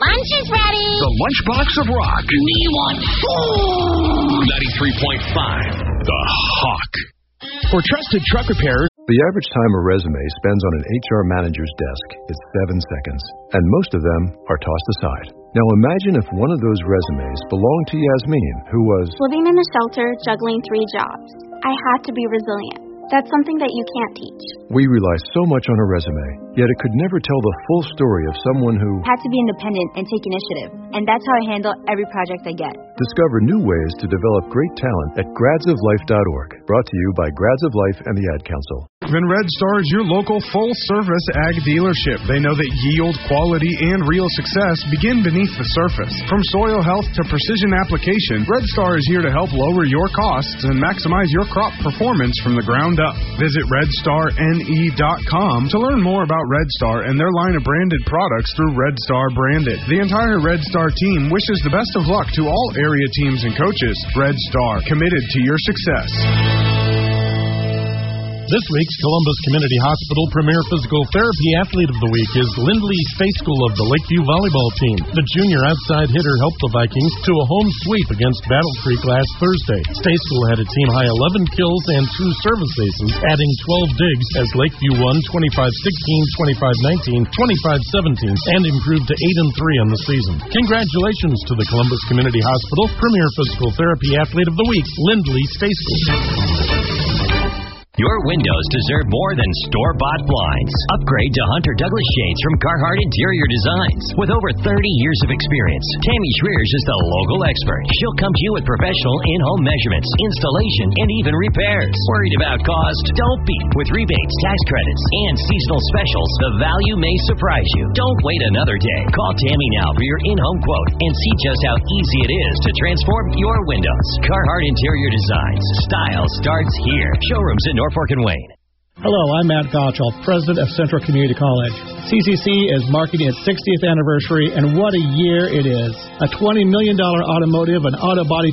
Lunch is ready. The Lunchbox of Rock. We want food. 93.5. The Hawk. For trusted truck repair. The average time a resume spends on an HR manager's desk is 7 seconds, and most of them are tossed aside. Now imagine if one of those resumes belonged to Yasmin, who was living in a shelter, juggling 3 jobs. I had to be resilient. That's something that you can't teach. We rely so much on a resume, yet it could never tell the full story of someone who had to be independent and take initiative. And that's how I handle every project I get. Discover new ways to develop great talent at gradsoflife.org. Brought to you by Grads of Life and the Ad Council. Then Red Star is your local full-service ag dealership. They know that yield, quality, and real success begin beneath the surface. From soil health to precision application, Red Star is here to help lower your costs and maximize your crop performance from the ground up. Visit RedStarNE.com to learn more about Red Star and their line of branded products through Red Star Branded. The entire Red Star team wishes the best of luck to all area teams and coaches. Red Star, committed to your success. This week's Columbus Community Hospital Premier Physical Therapy Athlete of the Week is Lindley State School of the Lakeview Volleyball Team. The junior outside hitter helped the Vikings to a home sweep against Battle Creek last Thursday. State School had a team-high 11 kills and 2 service aces, adding 12 digs as Lakeview won 25-16, 25-19, 25-17, and improved to 8-3 on the season. Congratulations to the Columbus Community Hospital Premier Physical Therapy Athlete of the Week, Lindley State School. Your windows deserve more than store-bought blinds. Upgrade to Hunter Douglas shades from Carhartt Interior Designs. With over 30 years of experience, Tammy Schreers is the local expert. She'll come to you with professional in-home measurements, installation, and even repairs. Worried about cost? Don't be. With rebates, tax credits, and seasonal specials, the value may surprise you. Don't wait another day. Call Tammy now for your in-home quote and see just how easy it is to transform your windows. Carhartt Interior Designs. Style starts here. Showrooms in Norfolk and Wayne. Hello, I'm Matt Gottschalk, president of Central Community College. CCC is marking its 60th anniversary, and what a year it is. A $20 million automotive and auto body